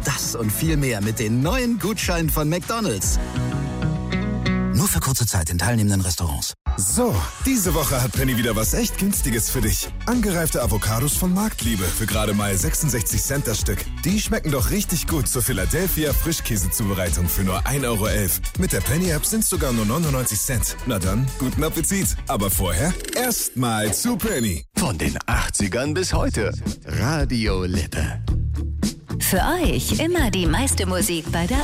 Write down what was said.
das und viel mehr mit den neuen Gutscheinen von McDonald's. Nur für kurze Zeit in teilnehmenden Restaurants. So, diese Woche hat Penny wieder was echt Günstiges für dich. Angereifte Avocados von Marktliebe für gerade mal 66 Cent das Stück. Die schmecken doch richtig gut zur Philadelphia Frischkäsezubereitung für nur 1,11 Euro. Mit der Penny-App sind es sogar nur 99 Cent. Na dann, guten Appetit. Aber vorher erstmal zu Penny. Von den 80ern bis heute. Radio Lippe. Für euch immer die meiste Musik bei der